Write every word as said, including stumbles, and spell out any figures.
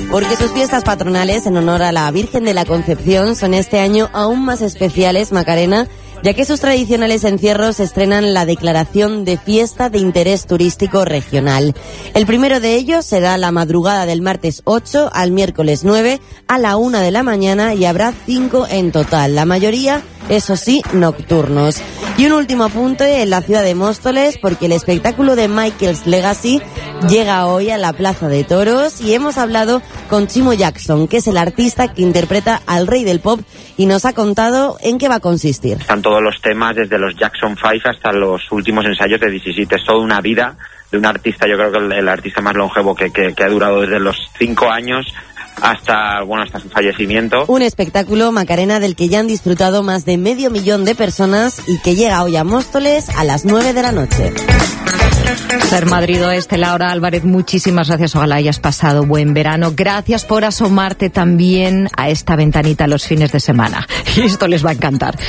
porque sus fiestas patronales en honor a la Virgen de la Concepción son este año aún más especiales, Macarena, ya que sus tradicionales encierros estrenan la declaración de fiesta de interés turístico regional. El primero de ellos será la madrugada del martes ocho al miércoles nueve a la una de la mañana y habrá cinco en total, la mayoría, eso sí, nocturnos. Y un último apunte en la ciudad de Móstoles, porque el espectáculo de Michael's Legacy llega hoy a la Plaza de Toros y hemos hablado con Chimo Jackson, que es el artista que interpreta al rey del pop y nos ha contado en qué va a consistir. Están todos los temas, desde los Jackson Five hasta los últimos ensayos de diecisiete. Es toda una vida de un artista, yo creo que el, el artista más longevo que, que, que ha durado desde los cinco años hasta, bueno, hasta su fallecimiento. Un espectáculo, Macarena, del que ya han disfrutado más de medio millón de personas y que llega hoy a Móstoles a las nueve de la noche. Ser Madrid Oeste, Laura Álvarez, muchísimas gracias. Ojalá hayas pasado buen verano. Gracias por asomarte también a esta ventanita los fines de semana. Y esto les va a encantar.